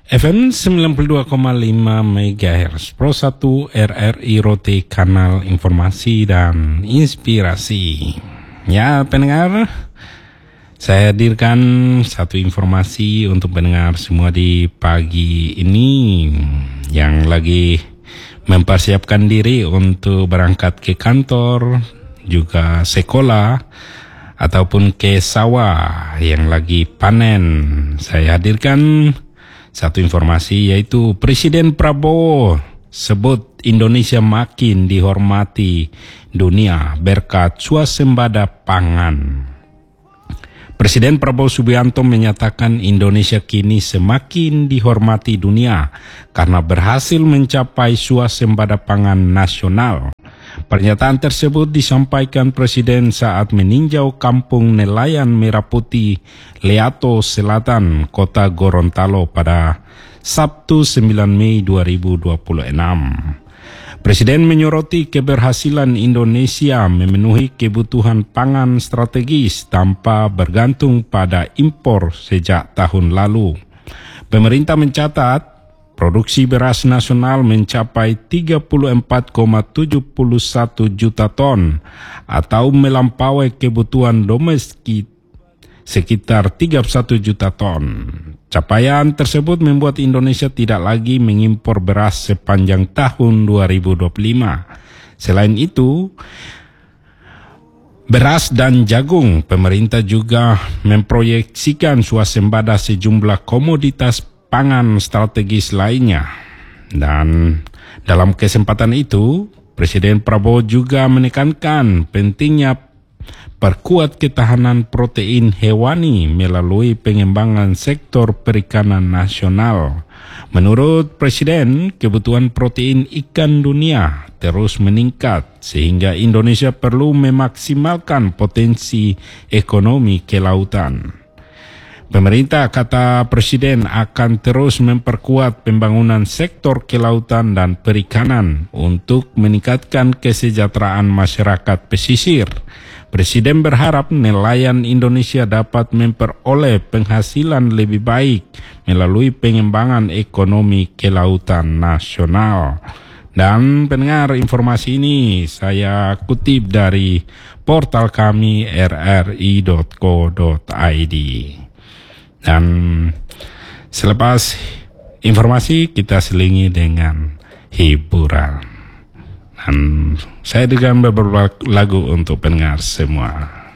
FM 92,5 MHz Pro 1 RRI Rote, kanal informasi dan inspirasi. Ya pendengar, saya hadirkan satu informasi untuk pendengar semua di pagi ini yang lagi mempersiapkan diri untuk berangkat ke kantor, juga sekolah, ataupun ke sawah yang lagi panen. Saya hadirkan satu informasi, yaitu Presiden Prabowo sebut Indonesia makin dihormati dunia berkat swasembada pangan. Presiden Prabowo Subianto menyatakan Indonesia kini semakin dihormati dunia karena berhasil mencapai swasembada pangan nasional. Pernyataan tersebut disampaikan Presiden saat meninjau kampung nelayan Merah Putih, Leato Selatan, Kota Gorontalo pada Sabtu 9 Mei 2026. Presiden menyoroti keberhasilan Indonesia memenuhi kebutuhan pangan strategis tanpa bergantung pada impor sejak tahun lalu. Pemerintah mencatat produksi beras nasional mencapai 34,71 juta ton atau melampaui kebutuhan domestik sekitar 31 juta ton. Capaian tersebut membuat Indonesia tidak lagi mengimpor beras sepanjang tahun 2025. Selain itu, beras dan jagung, pemerintah juga memproyeksikan swasembada sejumlah komoditas pangan strategis lainnya. Dan dalam kesempatan itu, Presiden Prabowo juga menekankan pentingnya perkuat ketahanan protein hewani melalui pengembangan sektor perikanan nasional. Menurut Presiden, kebutuhan protein ikan dunia terus meningkat sehingga Indonesia perlu memaksimalkan potensi ekonomi kelautan. Pemerintah, kata Presiden, akan terus memperkuat pembangunan sektor kelautan dan perikanan untuk meningkatkan kesejahteraan masyarakat pesisir. Presiden berharap nelayan Indonesia dapat memperoleh penghasilan lebih baik melalui pengembangan ekonomi kelautan nasional. Dan pendengar, informasi ini saya kutip dari portal kami rri.co.id. Dan selepas informasi kita selingi dengan hiburan. Dan saya dengan beberapa lagu untuk pendengar semua.